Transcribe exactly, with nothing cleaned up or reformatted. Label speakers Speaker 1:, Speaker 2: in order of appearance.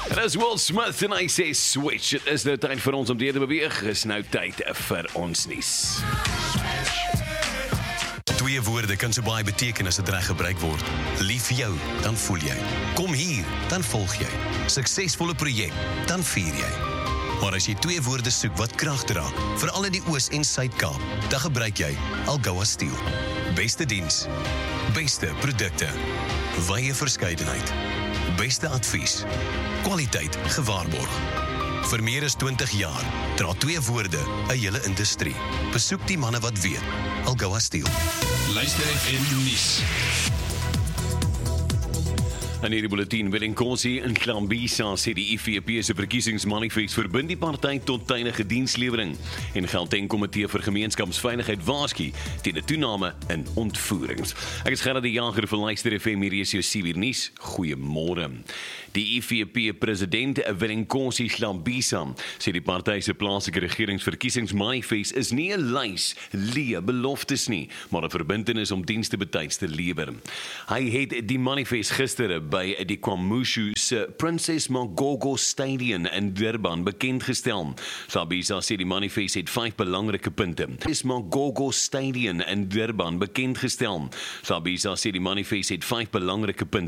Speaker 1: En dis Will Smith en hy sê switch. Dit is nou tyd vir ons om deur te beweeg. Is nou tyd vir ons nuus.
Speaker 2: Twee woorde kan so baie beteken as dit reg gebruik word. Lief jou, dan voel jy. Kom hier, dan volg jy. Suksesvolle projek, dan vier jy. Maar as jy twee woorde soek wat krag dra, veral in die Oos- en Suid-Kaap, dan gebruik jy Algoa Steel. Beste diens, beste produkte, wye verskeidenheid, beste advies, kwaliteit gewaarborg. Vir meer as twintig jaar dra twee woorde 'n hele industrie. Besoek die manne wat weet. Algoa Steel.
Speaker 3: Luister en nuus.
Speaker 1: In hierdie bulletin, Willem Kosi in Klambisa sê die I V P se verkiesingsmanifest verbind die party tot tydige dienslewering en Gauteng-komitee vir gemeenskapsveiligheid waarsku teen 'n toename in ontvoerings. Ek is Gerard die Jager vir Luister F M, hier is jou C B nuus. Goeiemôre. Die I V P-president Willem Kosi Klambisa sê die party se plaaslike regeringsverkiesingsmanifest is nie 'n lys leë beloftes nie, maar 'n verbintenis om dienste betyds te lewer. Hy het die manifest gister by die KwaMashu se Princess Magogo Stadium in Durban bekendgestel. Klambisa sê die manifest het vyf belangrike punte. Princess Magogo Stadium in Durban bekendgestel. Klambisa sê die manifest het vyf belangrike punte.